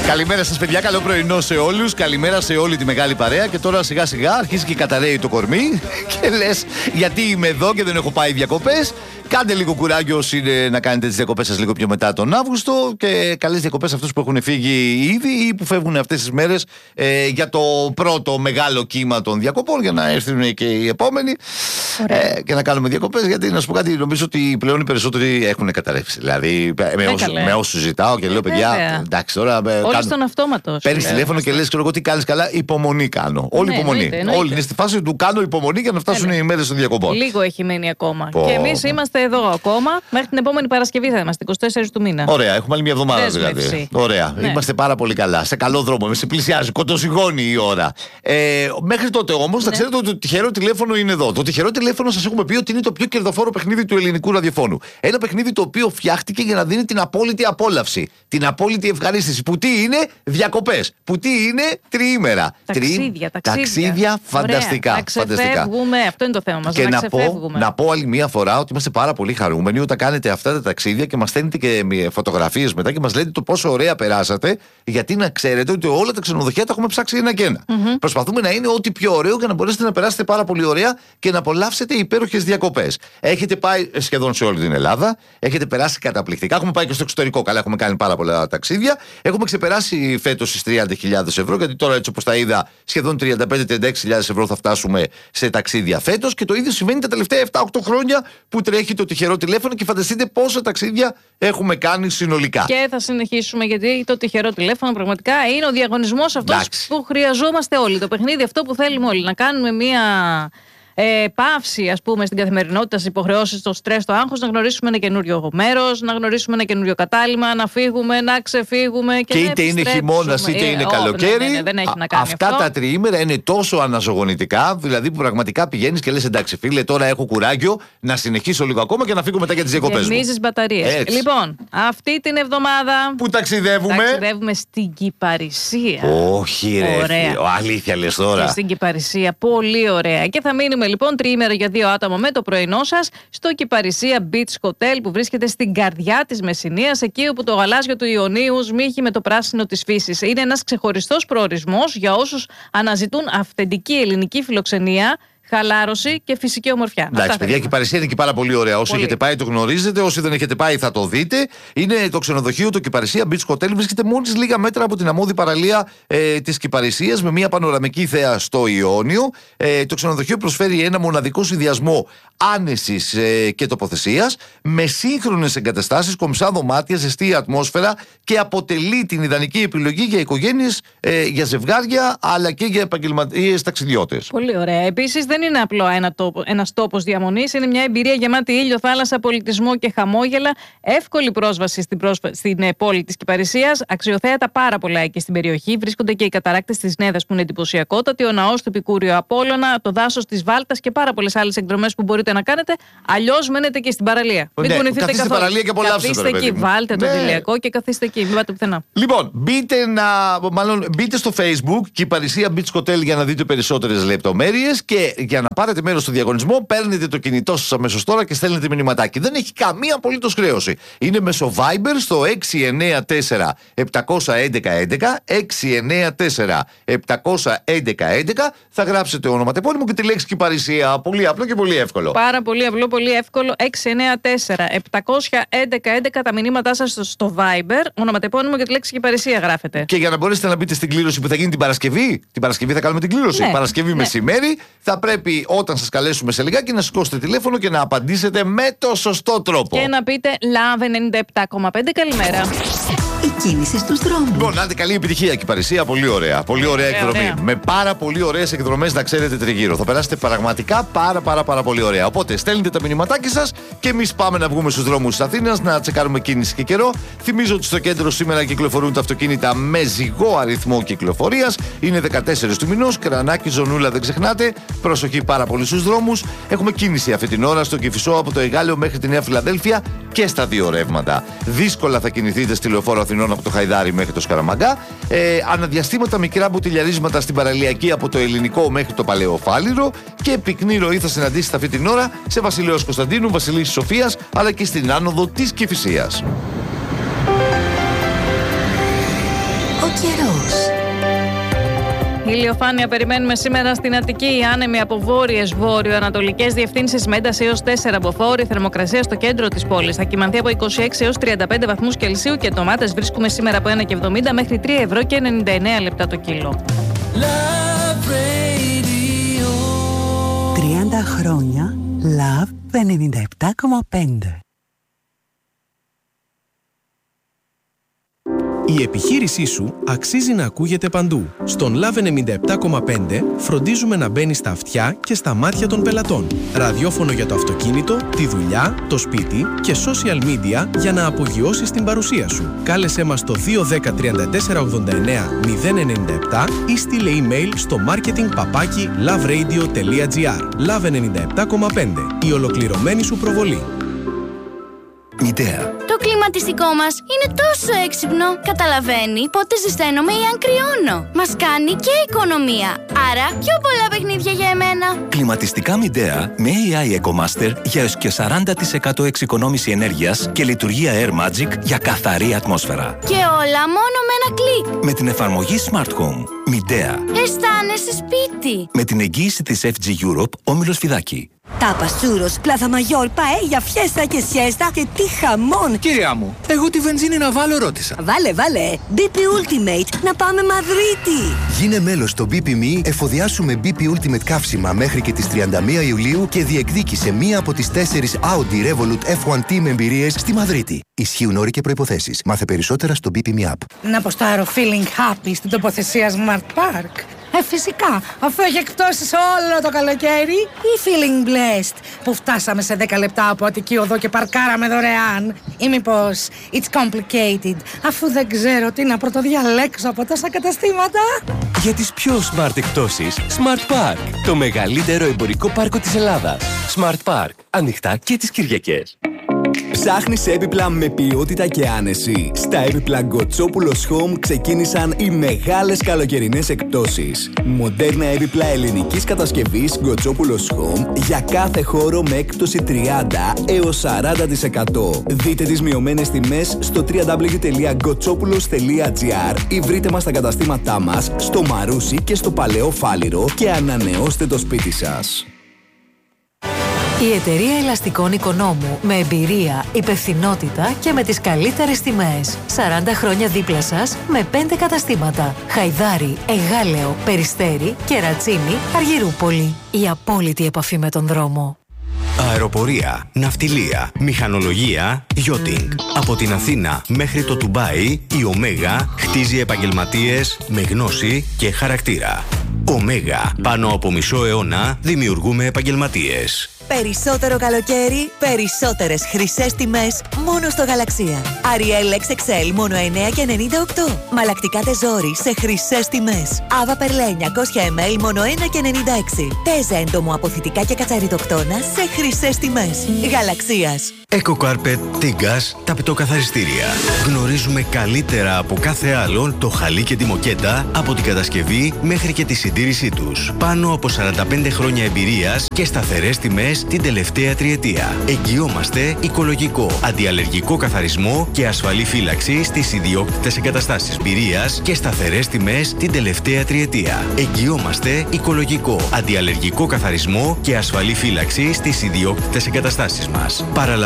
Καλημέρα σας, παιδιά. Καλό πρωινό σε όλους. Καλημέρα σε όλη τη μεγάλη παρέα. Και τώρα σιγά σιγά αρχίζει και καταραίει το κορμί. Και λες, γιατί είμαι εδώ και δεν έχω πάει διακοπές. Κάντε λίγο κουράγιο όσοι είναι να κάνετε τις διακοπές σας λίγο πιο μετά τον Αύγουστο. Και καλές διακοπές αυτούς που έχουν φύγει ήδη ή που φεύγουν αυτές τις μέρες για το πρώτο μεγάλο κύμα των διακοπών. Για να έρθουν και οι επόμενοι. Και να κάνουμε διακοπές. Γιατί να σου πω κάτι, νομίζω ότι πλέον οι περισσότεροι έχουν καταρρεύσει. Δηλαδή, με όσους ζητάω και λέω, παιδιά, εντάξει τώρα. Όλοι στον αυτόματο. Παίρνεις τηλέφωνο και λες, ξέρω εγώ τι κάνεις καλά. Υπομονή κάνω. Όλη υπομονή. Εννοείται. Όλοι είναι στη φάση του κάνω υπομονή για να φτάσουν οι μέρες των διακοπών. Λίγο έχει μείνει ακόμα. Και εμείς είμαστε εδώ ακόμα. Μέχρι την επόμενη Παρασκευή θα είμαστε, 24 του μήνα. Ωραία, έχουμε άλλη μια εβδομάδα δηλαδή. Ωραία, είμαστε πάρα πολύ καλά. Σε καλό δρόμο. Με σε πλησιάζει, κοντοσυγώνει η ώρα. Μέχρι τότε όμως να ξέρετε ότι το τυχερό τηλέφωνο είναι εδώ. Το τυχερό τηλέφωνο σας έχουμε πει ότι είναι το πιο κερδοφόρο παιχνίδι του ελληνικού ραδιοφώνου. Ένα παιχνίδι το οποίο φτιάχτηκε για να δίνει την απόλυτη απόλαυση. Την απόλυτη ευχαρίστηση. Που τι είναι διακοπές. Που τι είναι τριήμερα. Ταξίδια φανταστικά. Να ξεφεύγουμε. Αυτό είναι το θέμα μας. Και να πω άλλη μία φορά ότι είμαστε πάρα πολύ χαρούμενοι όταν κάνετε αυτά τα ταξίδια και μας στέλνετε και φωτογραφίες μετά και μας λέτε το πόσο ωραία περάσατε. Γιατί να ξέρετε ότι όλα τα ξενοδοχεία τα έχουμε ψάξει ένα και ένα. Προσπαθούμε να είναι ό,τι πιο ωραίο για να μπορέσετε να περάσετε πάρα πολύ ωραία και να απολαύσετε υπέροχες διακοπές. Έχετε πάει σχεδόν σε όλη την Ελλάδα. Έχετε περάσει καταπληκτικά. Έχουμε πάει και στο εξωτερικό. Καλά, έχουμε κάνει πάρα πολλά ταξίδια. Έχουμε ξεπεράσει φέτος τις 30.000 ευρώ. Γιατί τώρα, έτσι όπως τα είδα, σχεδόν 35-36.000 ευρώ θα φτάσουμε σε ταξίδια φέτος. Και το ίδιο συμβαίνει τα τελευταία 7-8 χρόνια που τρέχει το τυχερό τηλέφωνο. Και φανταστείτε πόσα ταξίδια έχουμε κάνει συνολικά. Και θα συνεχίσουμε, γιατί το τυχερό τηλέφωνο πραγματικά είναι ο διαγωνισμός αυτός που χρειαζόμαστε όλοι. Το παιχνίδι αυτό που θέλουμε όλοι. Να κάνουμε μία παύση, ας πούμε, στην καθημερινότητα, στις υποχρεώσεις, στο στρες, το άγχος, να γνωρίσουμε ένα καινούριο μέρος, να γνωρίσουμε ένα καινούριο κατάλημα, να φύγουμε, να ξεφύγουμε και να είτε είναι χειμώνας είτε είναι καλοκαίρι. Δεν έχει να κάνει αυτά αυτό. Τα τριήμερα είναι τόσο αναζωογονητικά, δηλαδή που πραγματικά πηγαίνεις και λες, εντάξει, φίλε, τώρα έχω κουράγιο να συνεχίσω λίγο ακόμα και να φύγω μετά για τις διακοπές μου. Γεμίζεις μπαταρίες. Λοιπόν, αυτή την εβδομάδα που ταξιδεύουμε στην Κυπαρισία. Όχι, ρε. Αλήθεια λες τώρα. Και στην Κυπαρισία. Πολύ ωραία. Και θα μείνουμε λοιπόν τριήμερα για 2 άτομα με το πρωινό σας στο Κυπαρισία Beach Hotel που βρίσκεται στην καρδιά της Μεσσηνίας, εκεί όπου το γαλάζιο του Ιωνίου σμίγει με το πράσινο της φύσης. Είναι ένας ξεχωριστός προορισμός για όσους αναζητούν αυθεντική ελληνική φιλοξενία, χαλάρωση και φυσική ομορφιά. Εντάξει, παιδιά, η Κυπαρισία είναι και πάρα πολύ ωραία. Όσοι έχετε πάει το γνωρίζετε, όσοι δεν έχετε πάει θα το δείτε. Είναι το ξενοδοχείο του Κυπαρισία Beach Hotel. Βρίσκεται μόλις λίγα μέτρα από την αμμώδη παραλία της Κυπαρισίας με μια πανοραμική θέα στο Ιόνιο. Το ξενοδοχείο προσφέρει ένα μοναδικό συνδυασμό άνεσης και τοποθεσίας με σύγχρονες εγκαταστάσεις, κομψά δωμάτια, ζεστή ατμόσφαιρα και αποτελεί την ιδανική επιλογή για οικογένειες, για ζευγάρια αλλά και για επαγγελματίες ταξιδιώτες. Πολύ ωραία. Επίσης, δεν είναι απλό ένας τόπος διαμονής, είναι μια εμπειρία γεμάτη ήλιο, θάλασσα, πολιτισμό και χαμόγελα. Εύκολη πρόσβαση στην πόλη της Κυπαρισίας. Αξιοθέατα πάρα πολλά εκεί στην περιοχή. Βρίσκονται και οι καταράκτες της Νέδας που είναι εντυπωσιακότατοι, ο ναός του Επικούριου Απόλλωνα, το δάσος της Βάλτας και πάρα πολλές άλλες εκδρομές που μπορείτε να κάνετε. Αλλιώς μένετε και στην παραλία. Μην κουνηθείτε καθόλου. Στην παραλία και καθίστε εκεί, βάλτε το τηλιακό και καθίστε εκεί. Μην πάτε πουθενά. Λοιπόν, μπείτε στο Facebook Κυπαρισία Beach Hotel για να δείτε περισσότερες λεπτομέρειες και για να πάρετε μέρος στο διαγωνισμό, παίρνετε το κινητό σας αμέσως τώρα και στέλνετε μηνυματάκι. Δεν έχει καμία απολύτως χρέωση. Είναι μέσω Viber στο 694 711 11. 694 711 11. Θα γράψετε ονοματεπώνυμο και τη λέξη Κυπαρισία. Πολύ απλό και πολύ εύκολο. Πάρα πολύ απλό, πολύ εύκολο. 694 711 11. Τα μηνύματά σας στο Viber, ονοματεπώνυμο και τη λέξη Κυπαρισία γράφετε. Και για να μπορέσετε να μπείτε στην κλήρωση που θα γίνει την Παρασκευή. Την Παρασκευή θα κάνουμε την κλήρωση. Ναι. Παρασκευή μεσημέρι. Θα πρέπει όταν σας καλέσουμε σε λιγάκι να σηκώσετε τηλέφωνο και να απαντήσετε με το σωστό τρόπο. Και να πείτε Love 97,5 καλημέρα. Η κίνηση στους δρόμους. Λοιπόν, άντε καλή επιτυχία Κυπαρισία, πολύ ωραία. Πολύ ωραία εκδρομή. Ωραία. Με πάρα πολύ ωραίες εκδρομές να ξέρετε τριγύρω. Θα περάσετε πραγματικά πάρα πολύ ωραία. Οπότε στέλνετε τα μηνυματάκια σας και εμείς πάμε να βγούμε στους δρόμους της Αθήνας να τσεκάρουμε κίνηση και καιρό. Θυμίζω ότι στο κέντρο σήμερα κυκλοφορούν τα αυτοκίνητα με ζυγό αριθμό κυκλοφορίας. Είναι 14 του μηνός. Κρανάκι, Ζωνούλα, δεν ξεχνάτε. Προσοχή πάρα πολύ στους δρόμους. Έχουμε κίνηση αυτή την ώρα στο Κηφισό από το Εγάλεο μέχρι τη Νέα Φιλαδέλφια και στα δύο ρεύματα. Δύσκολα θα κινηθείτε στη Λεωφόρο Αθηνών από το Χαϊδάρι μέχρι το Σκαραμαγκά. Αναδιαστήματα μικρά μπουτιλιαρίσματα στην παραλιακή από το Ελληνικό μέχρι το Παλαιό Φάληρο. Και πυκνή ροή θα συναντήσετε αυτή την ώρα σε Βασιλέως Κωνσταντίνου, Βασιλής Σοφίας αλλά και στην άνοδο της Κηφισίας. Ο καιρός. Ηλιοφάνεια περιμένουμε σήμερα στην Αττική. Άνεμοι από βόρειες βόρειο-ανατολικές διευθύνσεις με ένταση έως 4 μποφόρ. Η θερμοκρασία στο κέντρο της πόλης θα κυμανθεί από 26 έως 35 βαθμούς Κελσίου και τομάτες βρίσκουμε σήμερα από 1,70 μέχρι 3 ευρώ και 99 λεπτά το κιλό. 30 χρόνια Love 97,5. Η επιχείρησή σου αξίζει να ακούγεται παντού. Στον Love 97,5 φροντίζουμε να μπαίνει στα αυτιά και στα μάτια των πελατών. Ραδιόφωνο για το αυτοκίνητο, τη δουλειά, το σπίτι και social media για να απογειώσεις την παρουσία σου. Κάλεσέ μας στο 210 34 89 097 ή στείλε email στο marketing@loveradio.gr. Love 97,5. Η ολοκληρωμένη σου προβολή. Midea. Το κλιματιστικό μας είναι τόσο έξυπνο. Καταλαβαίνει πότε ζεσταίνομαι ή αν κρυώνω. Μας κάνει και οικονομία. Άρα πιο πολλά παιχνίδια για εμένα. Κλιματιστικά Midea με AI EcoMaster για έως και 40% εξοικονόμηση ενέργειας και λειτουργία Air Magic για καθαρή ατμόσφαιρα. Και όλα μόνο με ένα κλικ. Με την εφαρμογή Smart Home. Midea. Αισθάνεσαι σπίτι. Με την εγγύηση της FG Europe, Όμιλος Φιδάκη. Τάπα, σούρος, πλάθα μαγιόρ, παέλια, φιέστα και σιέστα και τι χαμόν! Κυρία μου, εγώ τη βενζίνη να βάλω ρώτησα. Βάλε, BP Ultimate, να πάμε Μαδρίτη! Γίνε μέλος στο BP.me, εφοδιάσου με BP Ultimate καύσιμα μέχρι και τις 31 Ιουλίου και διεκδίκησε μία από τις 4 Audi Revolut F1 Team εμπειρίες στη Μαδρίτη. Ισχύουν όροι και προϋποθέσεις. Μάθε περισσότερα στο BP.me app. Να αποστάρω feeling happy στην τοποθεσία Smart Park. Φυσικά, αφού έχει εκπτώσεις όλο το καλοκαίρι, ή feeling blessed που φτάσαμε σε 10 λεπτά από Αττική Οδό και παρκάραμε δωρεάν, ή μήπως it's complicated αφού δεν ξέρω τι να πρωτοδιαλέξω από τόσα καταστήματα. Για τις πιο smart εκπτώσεις, Smart Park, το μεγαλύτερο εμπορικό πάρκο της Ελλάδας. Smart Park, ανοιχτά και τις Κυριακές. Ψάχνεις έπιπλα με ποιότητα και άνεση? Στα έπιπλα Γκοτσόπουλος Home ξεκίνησαν οι μεγάλες καλοκαιρινές εκπτώσεις. Μοντέρνα έπιπλα ελληνικής κατασκευής Γκοτσόπουλος Home για κάθε χώρο με έκπτωση 30 έως 40%. Δείτε τις μειωμένες τιμές στο www.gotsopoulos.gr ή βρείτε μας στα καταστήματά μας στο Μαρούσι και στο Παλαιό Φάληρο και ανανεώστε το σπίτι σας. Η εταιρεία ελαστικών Οικονόμου με εμπειρία, υπευθυνότητα και με τις καλύτερες τιμές. 40 χρόνια δίπλα σας με 5 καταστήματα. Χαϊδάρι, Εγάλεο, Περιστέρι, Κερατσίνη, Αργυρούπολη. Η απόλυτη επαφή με τον δρόμο. Αεροπορία, ναυτιλία, μηχανολογία, yachting. Από την Αθήνα μέχρι το Ντουμπάι, η Ωμέγα χτίζει επαγγελματίες με γνώση και χαρακτήρα. Ωμέγα, πάνω από μισό αιώνα δημιουργούμε επαγγελματίες. Περισσότερο καλοκαίρι, περισσότερες χρυσές τιμές μόνο στο Γαλαξία. Ariel XXL μόνο 9,98. Μαλακτικά τεζόρι σε χρυσές τιμές. Άβα Περλέ 900 ml μόνο 1,96. Τέζα έντομο αποθητικά και κατσαριδοκτόνα σε χρυσές τιμές. Γαλαξίας. Eco Carpet, Τίγκας, ταπητοκαθαριστήρια. Γνωρίζουμε καλύτερα από κάθε άλλον το χαλί και τη μοκέτα από την κατασκευή μέχρι και τη συντήρησή τους. Πάνω από 45 χρόνια εμπειρίας και σταθερές τιμές την τελευταία τριετία. Εγγυόμαστε οικολογικό, αντιαλλεργικό καθαρισμό και ασφαλή φύλαξη στις ιδιόκτητες εγκαταστάσεις μπυρίας και σταθερές τιμές την τελευταία τριετία. Εγγυόμαστε οικολογικό, αντιαλλεργικό καθαρισμό και ασφαλή φύλαξη στις ιδιόκτητες εγκαταστάσεις μας.